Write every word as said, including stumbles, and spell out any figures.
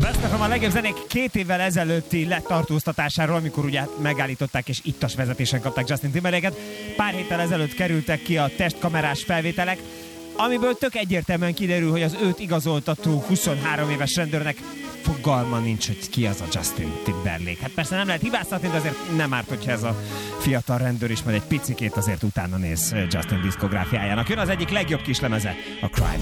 Beszéltem a legjobb zenék két évvel ezelőtti letartóztatásáról, amikor ugye megállították és ittas vezetésen kapták Justin Timberlake-et. Pár héttel ezelőtt kerültek ki a testkamerás felvételek, amiből tök egyértelműen kiderül, hogy az őt igazoltató huszonhárom éves rendőrnek fogalma nincs, hogy ki az a Justin Timberlake. Hát persze nem lehet hibáztatni, de azért nem árt, hogyha ez a fiatal rendőr is majd egy picikét azért utána néz Justin diszkográfiájának. Jön az egyik legjobb kislemeze, a Cry